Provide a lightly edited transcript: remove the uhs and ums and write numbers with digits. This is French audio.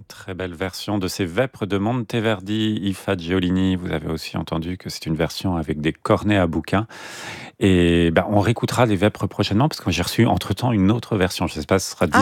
Très belle version de ces Vêpres de Monteverdi, Yves Fagiolini. Vous avez aussi entendu que c'est une version avec des cornets à bouquin. Et on réécoutera les Vêpres prochainement parce que j'ai reçu entre-temps une autre version. Je ne sais pas si ce sera